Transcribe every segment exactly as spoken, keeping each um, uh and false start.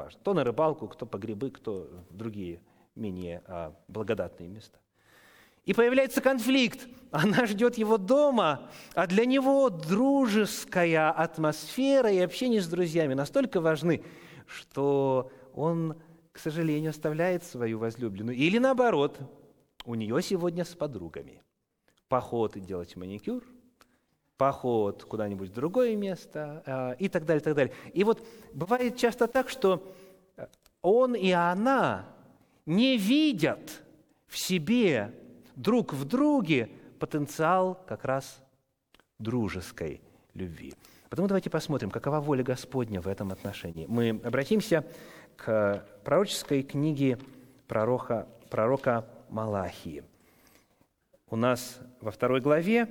неважно. Кто на рыбалку, кто по грибы, кто в другие менее а, благодатные места. И появляется конфликт. Она ждет его дома, а для него дружеская атмосфера и общение с друзьями настолько важны, что он, к сожалению, оставляет свою возлюбленную. Или наоборот, у нее сегодня с подругами поход делать маникюр, поход куда-нибудь в другое место и так далее, и так далее. И вот бывает часто так, что он и она не видят в себе друг в друге потенциал как раз дружеской любви. Потому давайте посмотрим, какова воля Господня в этом отношении. Мы обратимся к пророческой книге пророка, пророка Малахии. У нас во второй главе,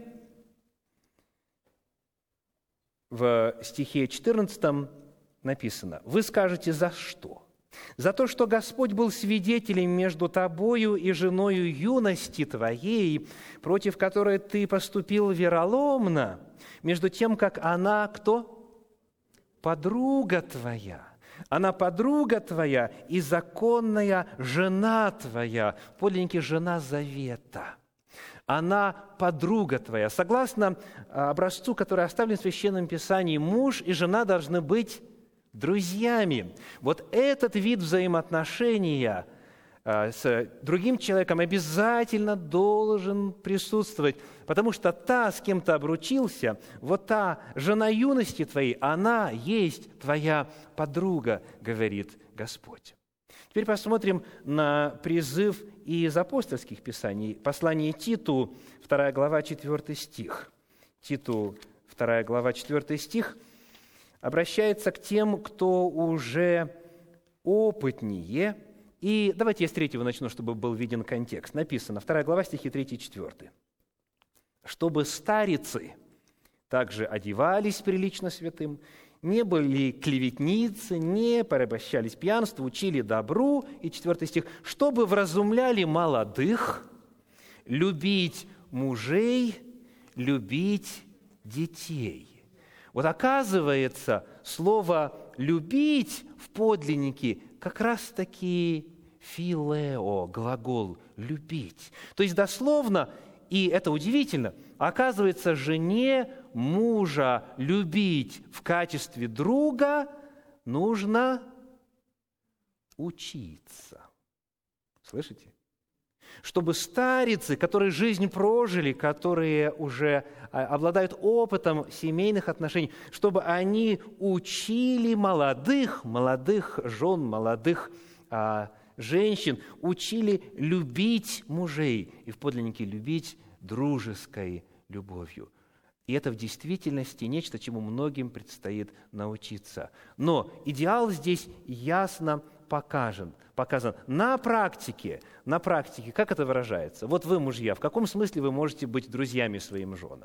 в стихе четырнадцатом написано: «Вы скажете, за что? За то, что Господь был свидетелем между тобою и женою юности твоей, против которой ты поступил вероломно, между тем, как она кто? Подруга твоя. Она подруга твоя и законная жена твоя». В подлиннике «жена завета». Она подруга твоя. Согласно образцу, который оставлен в Священном Писании, муж и жена должны быть друзьями. Вот этот вид взаимоотношения с другим человеком обязательно должен присутствовать, потому что та, с кем ты обручился, вот та жена юности твоей, она есть твоя подруга, говорит Господь. Теперь посмотрим на призыв из апостольских писаний. Послание Титу, вторая глава, четвёртый стих. Титу, вторая глава, четвёртый стих обращается к тем, кто уже опытнее. И давайте я с третьего начну, чтобы был виден контекст. Написано, вторая глава, стихи третий и четвёртый. «Чтобы старицы также одевались прилично святым, не были клеветницы, не порабощались пьянству, учили добру». И четвёртый стих. «Чтобы вразумляли молодых, любить мужей, любить детей». Вот оказывается, слово «любить» в подлиннике как раз-таки «филео», глагол «любить». То есть дословно, и это удивительно, оказывается, жене мужа любить в качестве друга нужно учиться. Слышите? Чтобы старицы, которые жизнь прожили, которые уже обладают опытом семейных отношений, чтобы они учили молодых, молодых жен, молодых а, женщин, учили любить мужей и в подлиннике любить дружеской любовью. И это в действительности нечто, чему многим предстоит научиться. Но идеал здесь ясно показан, показан на практике. На практике, как это выражается? Вот вы, мужья, в каком смысле вы можете быть друзьями своим женам?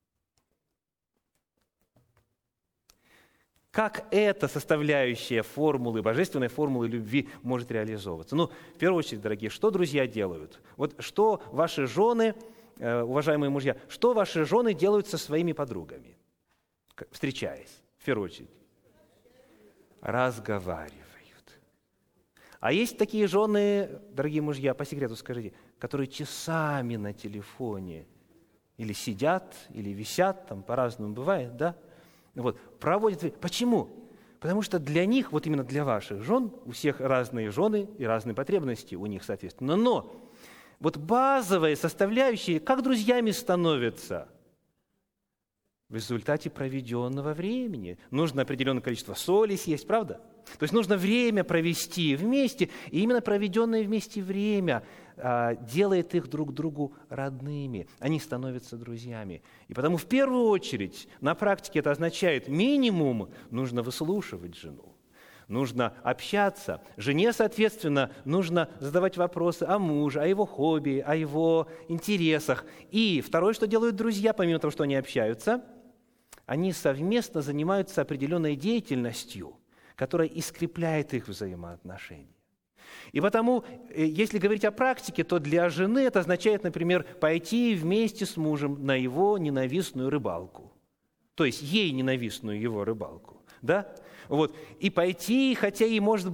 Как эта составляющая формулы, божественной формулы любви может реализовываться? Ну, в первую очередь, дорогие, что друзья делают? Вот что ваши жены, уважаемые мужья, что ваши жены делают со своими подругами, встречаясь, в первую очередь? Разговаривают. А есть такие жены, дорогие мужья, по секрету скажите, которые часами на телефоне или сидят, или висят, там по-разному бывает, да? Вот, проводят. Почему? Потому что для них, вот именно для ваших жен, у всех разные жены и разные потребности у них, соответственно. Но вот базовые составляющие, как друзьями становятся в результате проведенного времени. Нужно определенное количество соли съесть, правда? То есть нужно время провести вместе, и именно проведенное вместе время а, делает их друг другу родными. Они становятся друзьями. И потому в первую очередь на практике это означает минимум нужно выслушивать жену. Нужно общаться. Жене, соответственно, нужно задавать вопросы о муже, о его хобби, о его интересах. И второе, что делают друзья, помимо того, что они общаются, они совместно занимаются определенной деятельностью, которая и скрепляет их взаимоотношения. И потому, если говорить о практике, то для жены это означает, например, пойти вместе с мужем на его ненавистную рыбалку. То есть ей ненавистную его рыбалку. Да? Вот. И пойти, хотя и, может